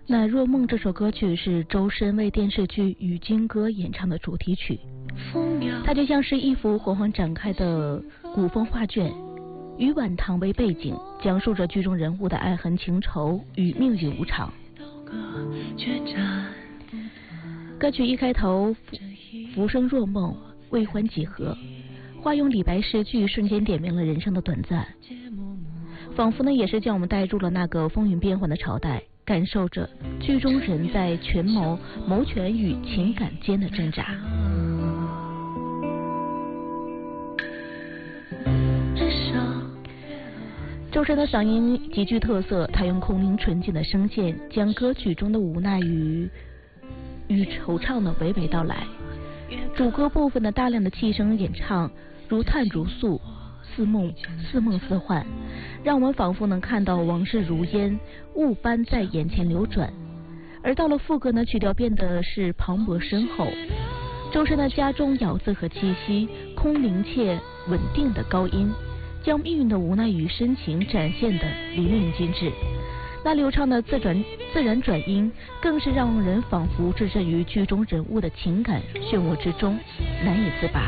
那《若梦》这首歌曲是周深为电视剧《与金歌》演唱的主题曲，它就像是一幅缓缓展开的古风画卷，以晚唐为背景，讲述着剧中人物的爱恨情仇与命运无常。歌曲一开头，浮生若梦，为欢几何，化用李白诗句，瞬间点明了人生的短暂，仿佛呢也是将我们带入了那个风云变幻的朝代，感受着剧中人在权谋、谋权与情感间的挣扎。周深的嗓音极具特色，他用空灵纯净的声线，将歌曲中的无奈与惆怅呢娓娓道来。主歌部分的大量的气声演唱，如叹如诉，似梦似幻，让我们仿佛能看到往事如烟，雾般在眼前流转。而到了副歌呢，曲调变得是磅礴深厚，周深的家中咬字和气息，空灵且稳定的高音，将命运的无奈与深情展现得淋漓尽致。那流畅的自然转音，更是让人仿佛置身于剧中人物的情感漩涡之中，难以自拔。